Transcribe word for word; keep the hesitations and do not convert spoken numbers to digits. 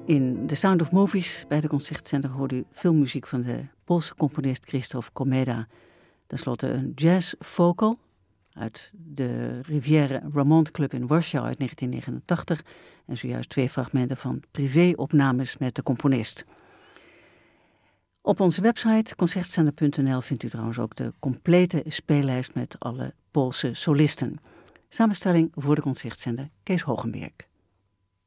In The Sound of Movies bij de Concertzender hoorde u filmmuziek van de Poolse componist Krzysztof Komeda. Ten slotte een jazz-vocal uit de Rivière Ramont Club in Warschau uit negentien negenentachtig en zojuist twee fragmenten van privéopnames met de componist. Op onze website concertzender punt n l vindt u trouwens ook de complete speellijst met alle Poolse solisten. Samenstelling voor de Concertzender Kees Hogenberg.